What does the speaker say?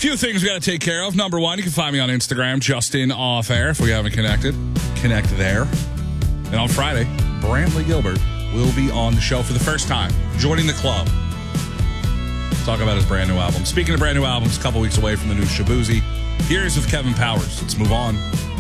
Few things we got to take care of. Number one, you can find me on Instagram, Justin Off Air. If we haven't connected, connect there. And on Friday, Brantley Gilbert will be on the show for the first time, joining the club. Talk about his brand new album. Speaking of brand new albums, a couple weeks away from the new Shaboozey. Here's with Kevin Powers. Let's move on.